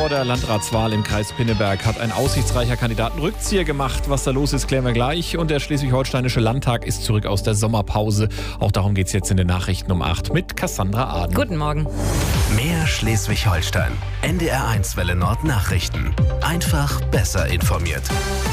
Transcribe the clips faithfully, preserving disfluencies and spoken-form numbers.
Vor der Landratswahl im Kreis Pinneberg hat ein aussichtsreicher Kandidat einen Rückzieher gemacht. Was da los ist, klären wir gleich. Und der Schleswig-Holsteinische Landtag ist zurück aus der Sommerpause. Auch darum geht es jetzt in den Nachrichten um acht mit Cassandra Aden. Guten Morgen. Mehr Schleswig-Holstein. N D R eins Welle Nord Nachrichten. Einfach besser informiert.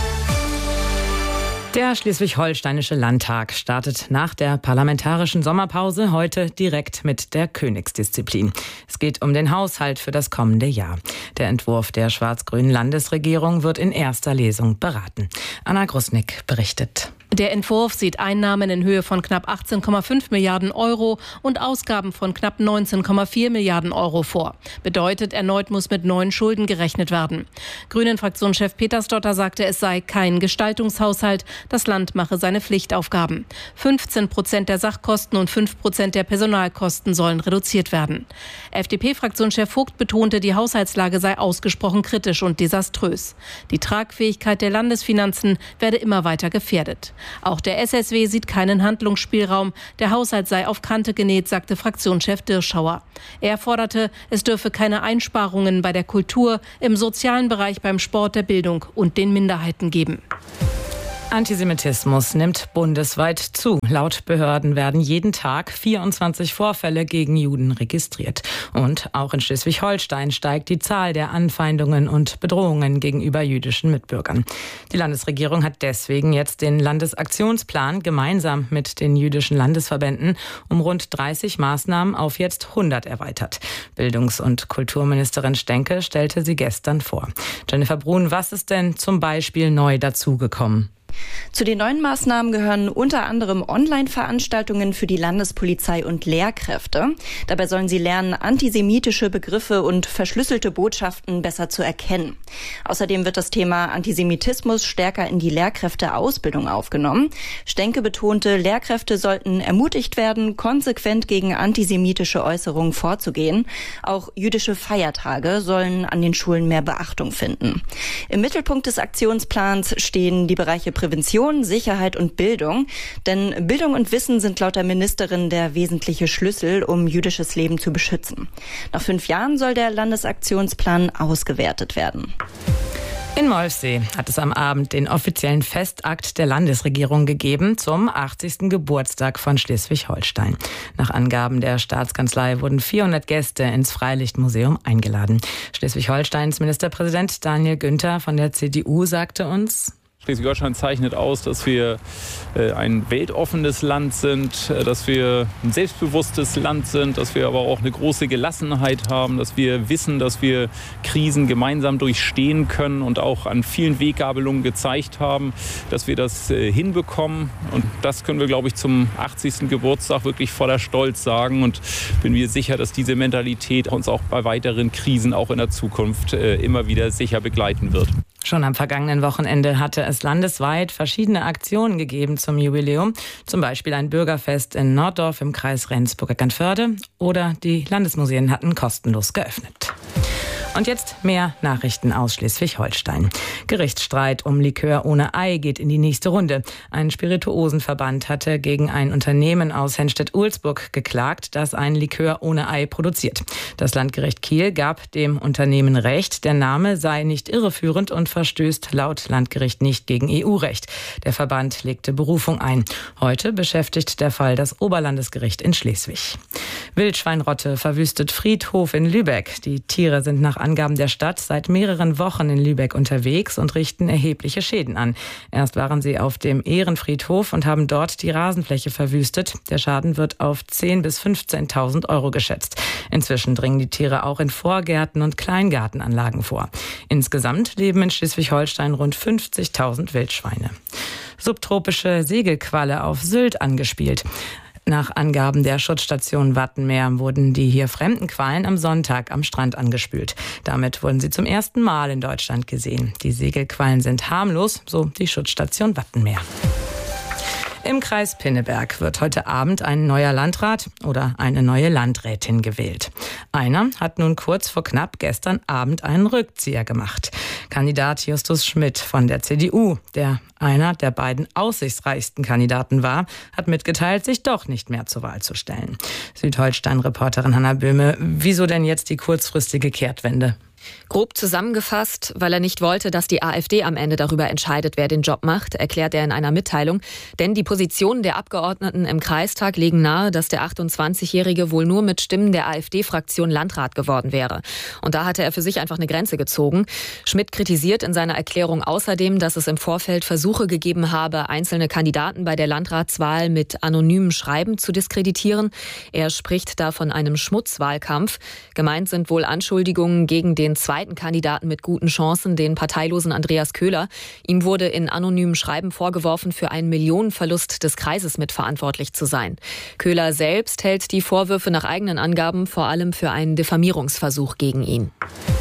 Der Schleswig-Holsteinische Landtag startet nach der parlamentarischen Sommerpause heute direkt mit der Königsdisziplin. Es geht um den Haushalt für das kommende Jahr. Der Entwurf der schwarz-grünen Landesregierung wird in erster Lesung beraten. Anna Grusnick berichtet. Der Entwurf sieht Einnahmen in Höhe von knapp achtzehn Komma fünf Milliarden Euro und Ausgaben von knapp neunzehn Komma vier Milliarden Euro vor. Bedeutet, erneut muss mit neuen Schulden gerechnet werden. Grünen-Fraktionschef Peter Stotter sagte, es sei kein Gestaltungshaushalt. Das Land mache seine Pflichtaufgaben. fünfzehn Prozent der Sachkosten und fünf Prozent der Personalkosten sollen reduziert werden. F D P-Fraktionschef Vogt betonte, die Haushaltslage sei ausgesprochen kritisch und desaströs. Die Tragfähigkeit der Landesfinanzen werde immer weiter gefährdet. Auch der S S W sieht keinen Handlungsspielraum. Der Haushalt sei auf Kante genäht, sagte Fraktionschef Dirschauer. Er forderte, es dürfe keine Einsparungen bei der Kultur, im sozialen Bereich, beim Sport, der Bildung und den Minderheiten geben. Antisemitismus nimmt bundesweit zu. Laut Behörden werden jeden Tag vierundzwanzig Vorfälle gegen Juden registriert. Und auch in Schleswig-Holstein steigt die Zahl der Anfeindungen und Bedrohungen gegenüber jüdischen Mitbürgern. Die Landesregierung hat deswegen jetzt den Landesaktionsplan gemeinsam mit den jüdischen Landesverbänden um rund dreißig Maßnahmen auf jetzt hundert erweitert. Bildungs- und Kulturministerin Stenke stellte sie gestern vor. Jennifer Brun, was ist denn zum Beispiel neu dazugekommen? Zu den neuen Maßnahmen gehören unter anderem Online-Veranstaltungen für die Landespolizei und Lehrkräfte. Dabei sollen sie lernen, antisemitische Begriffe und verschlüsselte Botschaften besser zu erkennen. Außerdem wird das Thema Antisemitismus stärker in die Lehrkräfteausbildung aufgenommen. Stenke betonte, Lehrkräfte sollten ermutigt werden, konsequent gegen antisemitische Äußerungen vorzugehen. Auch jüdische Feiertage sollen an den Schulen mehr Beachtung finden. Im Mittelpunkt des Aktionsplans stehen die Bereiche Prävention, Sicherheit und Bildung. Denn Bildung und Wissen sind laut der Ministerin der wesentliche Schlüssel, um jüdisches Leben zu beschützen. Nach fünf Jahren soll der Landesaktionsplan ausgewertet werden. In Molfsee hat es am Abend den offiziellen Festakt der Landesregierung gegeben zum achtzigsten Geburtstag von Schleswig-Holstein. Nach Angaben der Staatskanzlei wurden vierhundert Gäste ins Freilichtmuseum eingeladen. Schleswig-Holsteins Ministerpräsident Daniel Günther von der C D U sagte uns: Schleswig-Holstein zeichnet aus, dass wir ein weltoffenes Land sind, dass wir ein selbstbewusstes Land sind, dass wir aber auch eine große Gelassenheit haben, dass wir wissen, dass wir Krisen gemeinsam durchstehen können und auch an vielen Weggabelungen gezeigt haben, dass wir das hinbekommen. Und das können wir, glaube ich, zum achtzigsten Geburtstag wirklich voller Stolz sagen. Und bin mir sicher, dass diese Mentalität uns auch bei weiteren Krisen auch in der Zukunft immer wieder sicher begleiten wird. Schon am vergangenen Wochenende hatte es landesweit verschiedene Aktionen gegeben zum Jubiläum. Zum Beispiel ein Bürgerfest in Norddorf im Kreis Rendsburg-Eckernförde oder die Landesmuseen hatten kostenlos geöffnet. Und jetzt mehr Nachrichten aus Schleswig-Holstein. Gerichtsstreit um Likör ohne Ei geht in die nächste Runde. Ein Spirituosenverband hatte gegen ein Unternehmen aus Henstedt-Ulzburg geklagt, das ein Likör ohne Ei produziert. Das Landgericht Kiel gab dem Unternehmen Recht, der Name sei nicht irreführend und verstößt laut Landgericht nicht gegen E U-Recht. Der Verband legte Berufung ein. Heute beschäftigt der Fall das Oberlandesgericht in Schleswig. Wildschweinrotte verwüstet Friedhof in Lübeck. Die Tiere sind nach Angaben der Stadt seit mehreren Wochen in Lübeck unterwegs und richten erhebliche Schäden an. Erst waren sie auf dem Ehrenfriedhof und haben dort die Rasenfläche verwüstet. Der Schaden wird auf zehntausend bis fünfzehntausend Euro geschätzt. Inzwischen dringen die Tiere auch in Vorgärten und Kleingartenanlagen vor. Insgesamt leben in Schleswig-Holstein rund fünfzigtausend Wildschweine. Subtropische Segelqualle auf Sylt angespielt. Nach Angaben der Schutzstation Wattenmeer wurden die hier fremden Quallen am Sonntag am Strand angespült. Damit wurden sie zum ersten Mal in Deutschland gesehen. Die Segelquallen sind harmlos, so die Schutzstation Wattenmeer. Im Kreis Pinneberg wird heute Abend ein neuer Landrat oder eine neue Landrätin gewählt. Einer hat nun kurz vor knapp gestern Abend einen Rückzieher gemacht. Kandidat Justus Schmidt von der C D U, der einer der beiden aussichtsreichsten Kandidaten war, hat mitgeteilt, sich doch nicht mehr zur Wahl zu stellen. Südholstein-Reporterin Hanna Böhme, wieso denn jetzt die kurzfristige Kehrtwende? Grob zusammengefasst, weil er nicht wollte, dass die AfD am Ende darüber entscheidet, wer den Job macht, erklärt er in einer Mitteilung. Denn die Positionen der Abgeordneten im Kreistag legen nahe, dass der achtundzwanzigjährige wohl nur mit Stimmen der AfD-Fraktion Landrat geworden wäre. Und da hatte er für sich einfach eine Grenze gezogen. Schmidt kritisiert in seiner Erklärung außerdem, dass es im Vorfeld Versuche gegeben habe, einzelne Kandidaten bei der Landratswahl mit anonymem Schreiben zu diskreditieren. Er spricht da von einem Schmutzwahlkampf. Gemeint sind wohl Anschuldigungen gegen den zweiten Kandidaten mit guten Chancen, den parteilosen Andreas Köhler. Ihm wurde in anonymen Schreiben vorgeworfen, für einen Millionenverlust des Kreises mitverantwortlich zu sein. Köhler selbst hält die Vorwürfe nach eigenen Angaben vor allem für einen Diffamierungsversuch gegen ihn.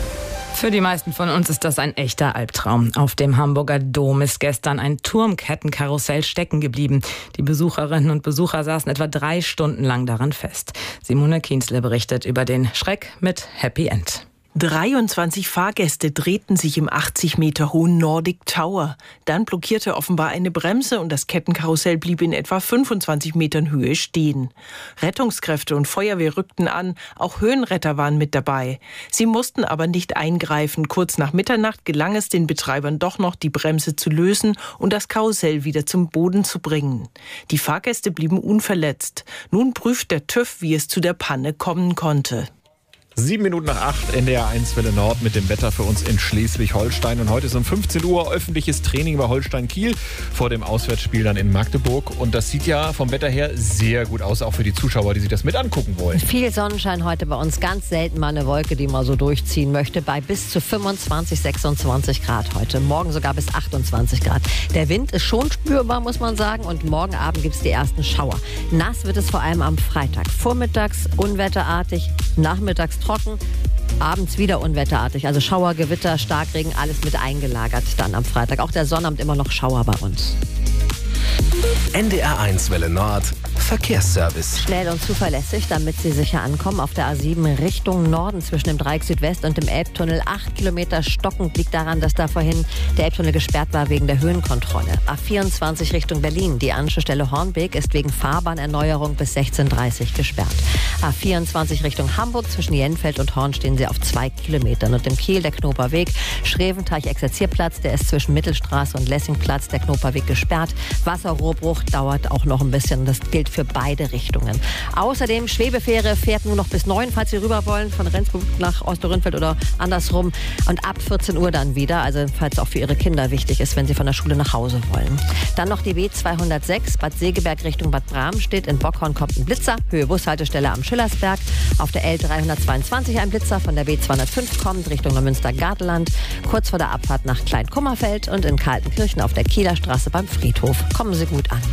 Für die meisten von uns ist das ein echter Albtraum. Auf dem Hamburger Dom ist gestern ein Turmkettenkarussell stecken geblieben. Die Besucherinnen und Besucher saßen etwa drei Stunden lang daran fest. Simone Kienzle berichtet über den Schreck mit Happy End. dreiundzwanzig Fahrgäste drehten sich im achtzig Meter hohen Nordic Tower. Dann blockierte offenbar eine Bremse und das Kettenkarussell blieb in etwa fünfundzwanzig Metern Höhe stehen. Rettungskräfte und Feuerwehr rückten an, auch Höhenretter waren mit dabei. Sie mussten aber nicht eingreifen. Kurz nach Mitternacht gelang es den Betreibern doch noch, die Bremse zu lösen und das Karussell wieder zum Boden zu bringen. Die Fahrgäste blieben unverletzt. Nun prüft der TÜV, wie es zu der Panne kommen konnte. Sieben Minuten nach acht, N D R eins Welle Nord mit dem Wetter für uns in Schleswig-Holstein. Und heute ist um fünfzehn Uhr öffentliches Training bei Holstein-Kiel vor dem Auswärtsspiel dann in Magdeburg. Und das sieht ja vom Wetter her sehr gut aus, auch für die Zuschauer, die sich das mit angucken wollen. Viel Sonnenschein heute bei uns, ganz selten mal eine Wolke, die mal so durchziehen möchte, bei bis zu fünfundzwanzig, sechsundzwanzig Grad heute. Morgen sogar bis achtundzwanzig Grad. Der Wind ist schon spürbar, muss man sagen. Und morgen Abend gibt es die ersten Schauer. Nass wird es vor allem am Freitag. Vormittags unwetterartig, nachmittags trocken, abends wieder unwetterartig. Also Schauer, Gewitter, Starkregen, alles mit eingelagert dann am Freitag. Auch der Sonnabend immer noch Schauer bei uns. N D R eins Welle Nord Verkehrsservice. Schnell und zuverlässig, damit Sie sicher ankommen. Auf der A sieben Richtung Norden zwischen dem Dreieck Südwest und dem Elbtunnel. Acht Kilometer stockend, liegt daran, dass da vorhin der Elbtunnel gesperrt war wegen der Höhenkontrolle. A vierundzwanzig Richtung Berlin. Die Anschlussstelle Hornbeek ist wegen Fahrbahnerneuerung bis sechzehn Uhr dreißig gesperrt. A vierundzwanzig Richtung Hamburg zwischen Jenfeld und Horn stehen Sie auf zwei Kilometern. Und im Kiel der Knoperweg, Schreventeich-Exerzierplatz, der ist zwischen Mittelstraße und Lessingplatz, der Knoperweg gesperrt. Wasserrohrbruch dauert auch noch ein bisschen. Das gilt für beide Richtungen. Außerdem, Schwebefähre fährt nur noch bis neun, falls Sie rüber wollen, von Rendsburg nach Osterrönfeld oder andersrum. Und ab vierzehn Uhr dann wieder, also falls auch für Ihre Kinder wichtig ist, wenn Sie von der Schule nach Hause wollen. Dann noch die B zweihundertsechs, Bad Segeberg Richtung Bad Bramstedt. In Bockhorn kommt ein Blitzer, Höhe Bushaltestelle am Schillersberg. Auf der L dreihundertzweiundzwanzig ein Blitzer, von der B zweihundertfünf kommt Richtung Neumünster-Gardeland. Kurz vor der Abfahrt nach Kleinkummerfeld und in Kaltenkirchen auf der Kieler Straße beim Friedhof. Kommen Sie gut an.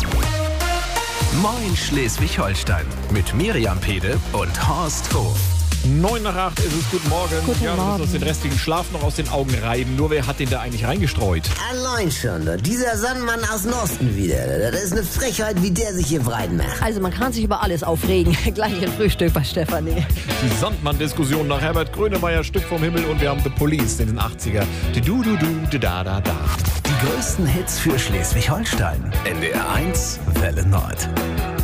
Moin Schleswig-Holstein mit Miriam Pede und Horst Hof. Neun nach acht ist es. Guten Morgen. Guten ja, wir Morgen. müssen uns den restlichen Schlaf noch aus den Augen reiben. Nur wer hat den da eigentlich reingestreut? Allein schon, dieser Sandmann aus dem Osten wieder. Das ist eine Frechheit, wie der sich hier breit macht. Also man kann sich über alles aufregen. Gleich ein Frühstück bei Stefanie. Die Sandmann-Diskussion nach Herbert Grönemeyer, Stück vom Himmel, und wir haben The Police in den achtziger. Du du du da da da. Die größten Hits für Schleswig-Holstein. N D R eins Welle Nord.